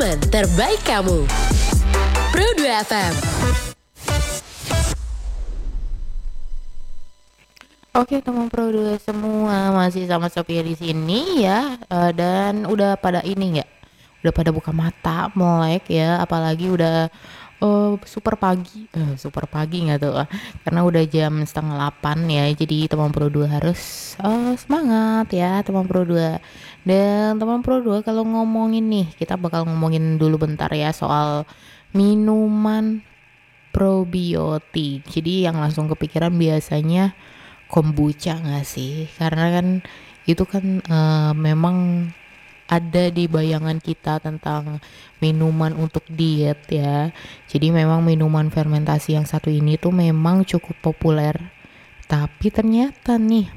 momen terbaik kamu. Pro 2 FM. Oke, teman Pro 2 semua, masih sama Sophia di sini ya. Dan udah pada ini nggak? Udah pada buka mata, melek ya. Apalagi udah super pagi, super pagi nggak tuh? Karena udah jam setengah 8 ya. Jadi teman Pro 2 harus semangat ya, teman Pro 2. Dan teman Pro 2 kalau ngomongin nih, kita bakal ngomongin dulu bentar ya soal minuman probiotik. Jadi yang langsung kepikiran biasanya kombucha nggak sih? Karena kan itu kan memang ada di bayangan kita tentang minuman untuk diet ya. Jadi memang minuman fermentasi yang satu ini tuh memang cukup populer. Tapi ternyata nih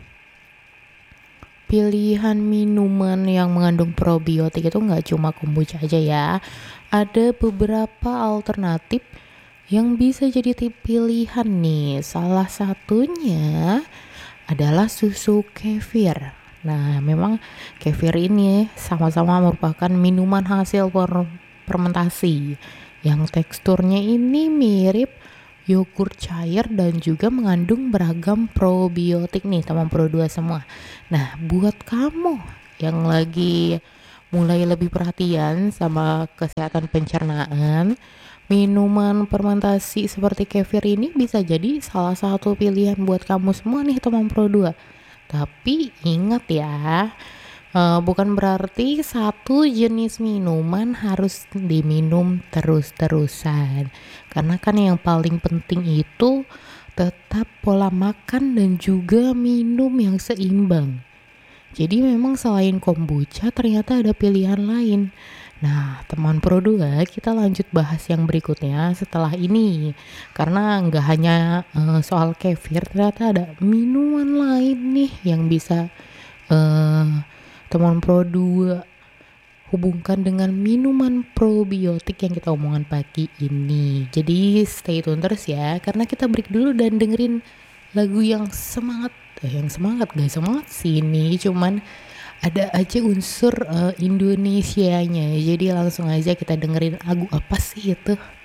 pilihan minuman yang mengandung probiotik itu nggak cuma kombucha aja ya. Ada beberapa alternatif yang bisa jadi pilihan nih. Salah satunya adalah susu kefir. Nah, memang kefir ini sama-sama merupakan minuman hasil fermentasi yang teksturnya ini mirip yogurt cair dan juga mengandung beragam probiotik nih teman Pro 2 semua. Nah, buat kamu yang lagi mulai lebih perhatian sama kesehatan pencernaan, minuman fermentasi seperti kefir ini bisa jadi salah satu pilihan buat kamu semua nih teman Pro 2. Tapi ingat ya, bukan berarti satu jenis minuman harus diminum terus-terusan. Karena kan yang paling penting itu tetap pola makan dan juga minum yang seimbang. Jadi memang selain kombucha ternyata ada pilihan lain. Nah, teman Pro 2, kita lanjut bahas yang berikutnya setelah ini. Karena nggak hanya soal kefir, ternyata ada minuman lain nih yang bisa eh, teman Pro 2 hubungkan dengan minuman probiotik yang kita omongan pagi ini. Jadi stay tune terus ya, karena kita break dulu dan dengerin lagu yang semangat. Yang semangat gak semangat sih ini, cuman ada aja unsur Indonesianya. Jadi langsung aja kita dengerin lagu apa sih itu.